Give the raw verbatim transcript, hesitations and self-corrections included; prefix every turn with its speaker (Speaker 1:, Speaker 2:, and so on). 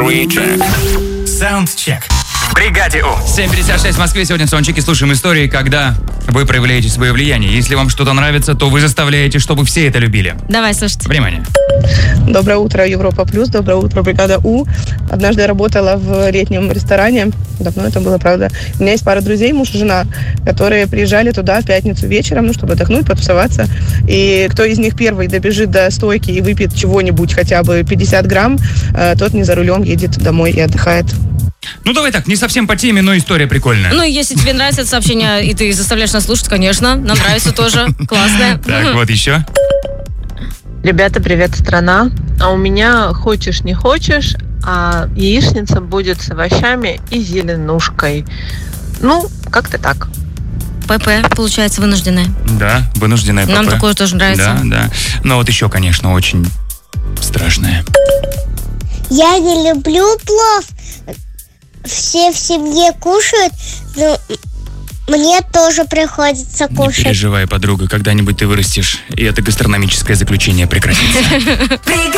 Speaker 1: Three-check. Sound-check. В бригаде У.
Speaker 2: семь пятьдесят шесть в Москве. Сегодня в Саундчеке слушаем истории, когда вы проявляете свое влияние. Если вам что-то нравится, то вы заставляете, чтобы все это любили.
Speaker 3: Давай, слушайте.
Speaker 2: Внимание.
Speaker 4: Доброе утро, Европа Плюс. Доброе утро, бригада У. Однажды я работала в летнем ресторане. Давно это было, правда. У меня есть пара друзей, муж и жена, которые приезжали туда в пятницу вечером, ну, чтобы отдохнуть, потусоваться. И кто из них первый добежит до стойки и выпьет чего-нибудь, хотя бы пятьдесят грамм, тот не за рулем едет домой и отдыхает.
Speaker 2: Ну, давай так, не совсем по теме, но история прикольная.
Speaker 3: Ну, если тебе нравится это сообщение, и ты заставляешь нас слушать, конечно, нам нравится тоже. Классное.
Speaker 2: Так, вот еще.
Speaker 5: Ребята, привет, страна. А у меня хочешь не хочешь, а яичница будет с овощами и зеленушкой. Ну, как-то так.
Speaker 3: ПП, получается, вынужденная.
Speaker 2: Да, вынужденная ПП.
Speaker 3: Нам такое тоже нравится.
Speaker 2: Да, да. Но вот еще, конечно, очень страшное.
Speaker 6: Я не люблю плов. Все в семье кушают, но мне тоже приходится кушать.
Speaker 2: Не переживай, подруга, когда-нибудь ты вырастешь, и это гастрономическое заключение прекратится.